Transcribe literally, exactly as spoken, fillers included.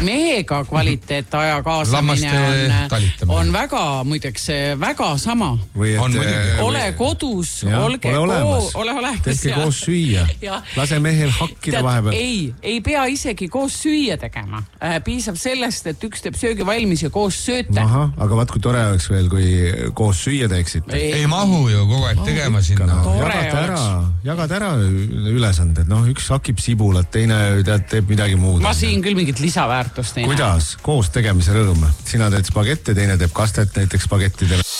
mehega kvaliteetaja kaasamine on, on väga, muideks, väga sama. Või et, on, ole kodus, ja, olge ole olemas, ole olemas tehke koos süüa, lase mehel hakkida vahepeal. Ei, ei pea isegi koos süüa tegema. Piisab sellest, et üks teeb söögi valmis ja koos sööte. Aha, aga vaat kui tore oleks veel, kui koos süüa teeksite. Ei, ei mahu ju kogu aeg tegema sinna. No, jagad ära, jagad ära ülesanded. No, üks hakib sibulat, teine tead, teeb midagi muud. Ma siin küll mingit lisaväärtust ei Kuidas? Näe. Koos tegemise rõõm. Sina teed spagetti, teine teeb kastet näiteks spagettidele.